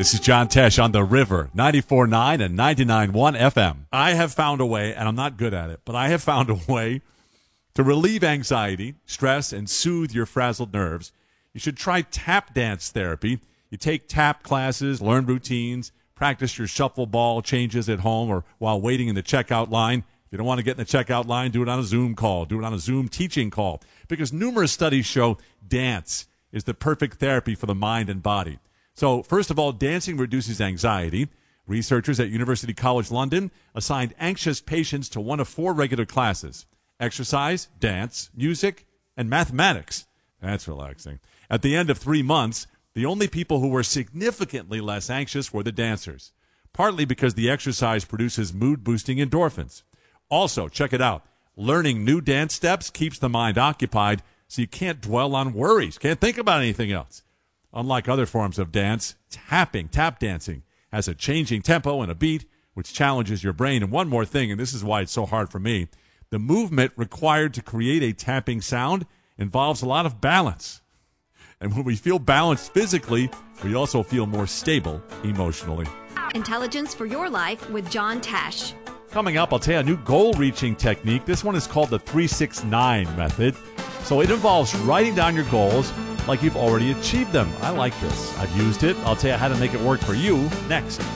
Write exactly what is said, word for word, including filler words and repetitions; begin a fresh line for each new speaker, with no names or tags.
This is John Tesh on The River, ninety-four point nine and ninety-nine point one F M. I have found a way, and I'm not good at it, but I have found a way to relieve anxiety, stress, and soothe your frazzled nerves. You should try tap dance therapy. You take tap classes, learn routines, practice your shuffle ball changes at home or while waiting in the checkout line. If you don't want to get in the checkout line, do it on a Zoom call. Do it on a Zoom teaching call. Because numerous studies show dance is the perfect therapy for the mind and body. So, first of all, dancing reduces anxiety. Researchers at University College London assigned anxious patients to one of four regular classes: exercise, dance, music, and mathematics. That's relaxing. At the end of three months, the only people who were significantly less anxious were the dancers, partly because the exercise produces mood-boosting endorphins. Also, check it out. Learning new dance steps keeps the mind occupied, so you can't dwell on worries, can't think about anything else. Unlike other forms of dance, tapping, tap dancing, has a changing tempo and a beat, which challenges your brain. And one more thing, and this is why it's so hard for me, the movement required to create a tapping sound involves a lot of balance. And when we feel balanced physically, we also feel more stable emotionally.
Intelligence for your life with John Tesh.
Coming up, I'll tell you a new goal-reaching technique. This one is called the three six nine method. So it involves writing down your goals like you've already achieved them. I like this. I've used it. I'll tell you how to make it work for you next.